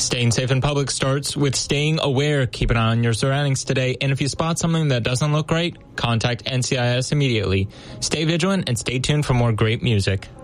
Staying safe in public starts with staying aware. Keep an eye on your surroundings today, and if you spot something that doesn't look right, contact NCIS immediately. Stay vigilant and stay tuned for more great music.